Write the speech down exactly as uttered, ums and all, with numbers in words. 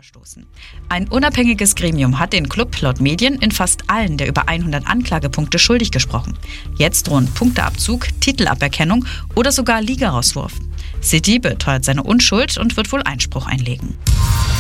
verstoßen. Ein unabhängiges Gremium hat den Club laut Medien in fast allen der über hundert Anklagepunkte schuldig gesprochen. Jetzt drohen Punkteabzug, Titelaberkennung oder sogar Ligarauswurf. City beteuert seine Unschuld und wird wohl Einspruch einlegen.